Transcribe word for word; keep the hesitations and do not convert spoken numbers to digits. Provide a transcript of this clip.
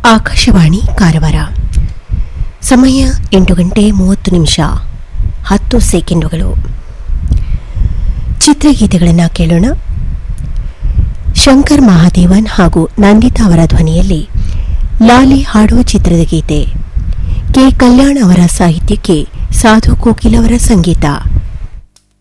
ಆಕಾಶವಾಣಿ ಕಾರವಾರ. ಸಮಯ ಎಂಟು ಗಂಟೆ ಮೂವತ್ತು ನಿಮಿಷ ಹತ್ತು ಸೆಕೆಂಡುಗಳು. ಚಿತ್ರಗೀತೆಗಳನ್ನು ಕೇಳೋಣ. ಶಂಕರ್ ಮಹಾದೇವನ್ ಹಾಗೂ ನಂದಿತಾ ಅವರ ಧ್ವನಿಯಲ್ಲಿ ಲಾಲಿ ಹಾಡುವ ಚಿತ್ರದ ಗೀತೆ. ಕೆ ಕಲ್ಯಾಣ್ ಅವರ ಸಾಹಿತ್ಯಕ್ಕೆ ಸಾಧು ಕೋಕಿಲ್ ಅವರ ಸಂಗೀತ.